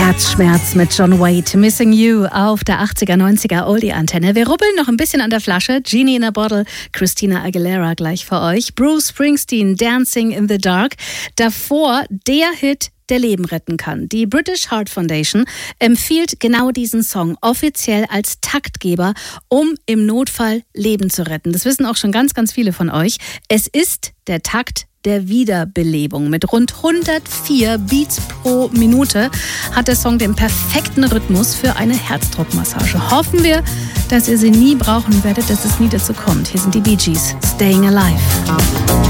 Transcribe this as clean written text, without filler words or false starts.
Herzschmerz mit John Waite, Missing You auf der 80er, 90er Oldie-Antenne. Wir rubbeln noch ein bisschen an der Flasche. Genie in a Bottle, Christina Aguilera gleich für euch. Bruce Springsteen, Dancing in the Dark. Davor der Hit, der Leben retten kann. Die British Heart Foundation empfiehlt genau diesen Song offiziell als Taktgeber, um im Notfall Leben zu retten. Das wissen auch schon ganz, ganz viele von euch. Es ist der Takt der Wiederbelebung. Mit rund 104 Beats pro Minute hat der Song den perfekten Rhythmus für eine Herzdruckmassage. Hoffen wir, dass ihr sie nie brauchen werdet, dass es nie dazu kommt. Hier sind die Bee Gees, Staying Alive.